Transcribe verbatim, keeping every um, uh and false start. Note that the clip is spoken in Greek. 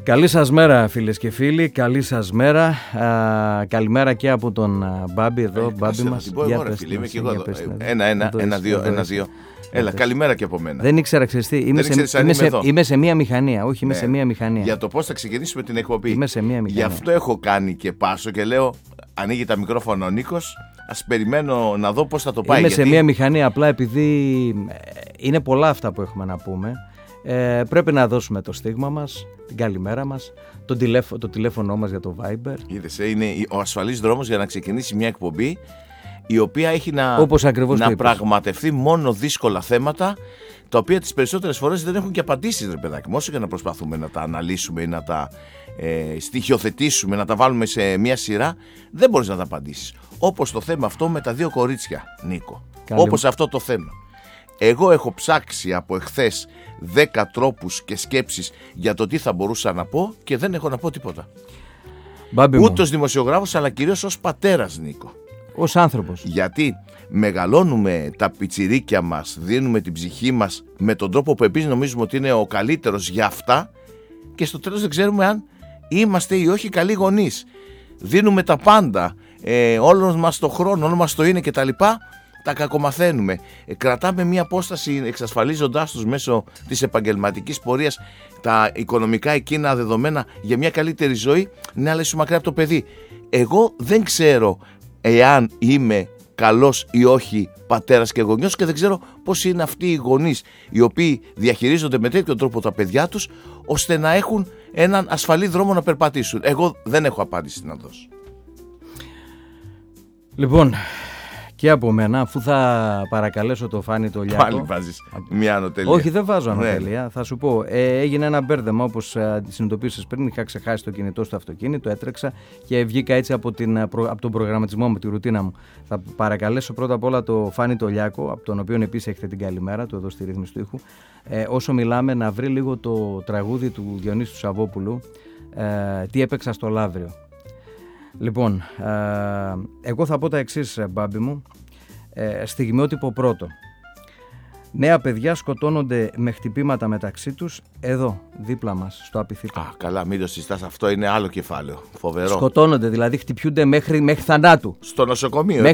Καλή σας μέρα φίλες και φίλοι, καλή σας μέρα. Α, καλημέρα και από τον α, Μπάμπη εδώ, ε, Μπάμπη μας. Πω εγώ, ρε, φίλε, είμαι και εγώ εδώ. Ένα, ένα, ένα, δύο, ένα, δύο. Έλα, καλημέρα και από μένα. Δεν ήξερα, ξέρεις τι, είμαι, σε, είμαι, σε, είμαι σε μία μηχανία, όχι, είμαι ναι. σε μία μηχανία. Για το πώς θα ξεκινήσουμε την εκπομπή. Είμαι σε μία μηχανία. Γι' αυτό έχω κάνει και πάσο και λέω, ανοίγει τα μικρόφωνα ο Νίκος, ας περιμένω να δω πώς θα το πάει. Είμαι γιατί... σε μία μηχανία, απλά επειδή είναι πολλά αυτά που έχουμε να πούμε. Ε, πρέπει να δώσουμε το στίγμα μας, την καλημέρα μας, το, τηλέφω, το τηλέφωνο μας για το Viber. Είδες, είναι ο ασφαλής δρόμος για να ξεκινήσει μια εκπομπή η οποία έχει να, Όπως ακριβώς να πραγματευτεί μόνο δύσκολα θέματα, τα οποία τις περισσότερες φορές δεν έχουν και απαντήσεις, ρε παιδάκι. Όσο και να προσπαθούμε να τα αναλύσουμε ή να τα ε, στοιχειοθετήσουμε, να τα βάλουμε σε μια σειρά, δεν μπορείς να τα απαντήσεις. Όπως το θέμα αυτό με τα δύο κορίτσια, Νίκο. Καλή... Όπως αυτό το θέμα. Εγώ έχω ψάξει από εχθές δέκα τρόπους και σκέψεις για το τι θα μπορούσα να πω και δεν έχω να πω τίποτα. Ούτε ως δημοσιογράφος, αλλά κυρίως ως πατέρας, Νίκο. Ως άνθρωπος. Γιατί μεγαλώνουμε τα πιτσιρίκια μας, δίνουμε την ψυχή μας με τον τρόπο που επίσης νομίζουμε ότι είναι ο καλύτερος για αυτά και στο τέλος δεν ξέρουμε αν είμαστε ή όχι καλοί γονείς. Δίνουμε τα πάντα, ε, όλο μας το χρόνο, όλο μας το είναι κτλ. Τα κακομαθαίνουμε. Ε, κρατάμε μια απόσταση εξασφαλίζοντάς τους μέσω της επαγγελματικής πορείας τα οικονομικά εκείνα δεδομένα για μια καλύτερη ζωή. Ναι, αλλά είσαι μακριά από το παιδί. Εγώ δεν ξέρω εάν είμαι καλός ή όχι πατέρας και γονιός και δεν ξέρω πώς είναι αυτοί οι γονείς οι οποίοι διαχειρίζονται με τέτοιο τρόπο τα παιδιά τους ώστε να έχουν έναν ασφαλή δρόμο να περπατήσουν. Εγώ δεν έχω απάντηση να δώσω. Λοιπόν, και από μένα, αφού θα παρακαλέσω το Φάνη το Λιάκο. Πάλι βάζεις μια ανωτελεία. Όχι, δεν βάζω ανωτελεία. Ναι. Θα σου πω, ε, έγινε ένα μπέρδεμα όπως ε, συνειδητοποίησες πριν. Είχα ξεχάσει το κινητό στο αυτοκίνητο, έτρεξα και βγήκα έτσι από, την, από τον προγραμματισμό μου, τη ρουτίνα μου. Θα παρακαλέσω πρώτα απ' όλα το Φάνη το Λιάκο, από τον οποίο επίσης έχετε την καλημέρα του εδώ στη ρύθμιση του ήχου. Ε, όσο μιλάμε, να βρει λίγο το τραγούδι του Διονύση του Σαββόπουλου, ε, τι έπαιξα στο Λαύριο. Λοιπόν, ε, εγώ θα πω τα εξής, Μπάμπη μου. Ε, στιγμιότυπο πρώτο. Νέα παιδιά σκοτώνονται με χτυπήματα μεταξύ τους εδώ, δίπλα μας, στο Απιθύτα. Α, καλά, μην το συζητάς, αυτό είναι άλλο κεφάλαιο. Φοβερό. Σκοτώνονται, δηλαδή χτυπιούνται μέχρι, μέχρι θανάτου. Στο νοσοκομείο. Μέχρι